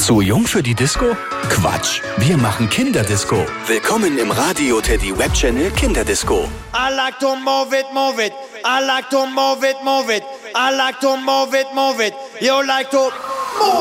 Zu jung für die Disco? Quatsch, wir machen Kinderdisco. Willkommen im Radio Teddy Webchannel Kinderdisco. I like to move it, move it. I like to move it, move it. I like to move it, move it. You like to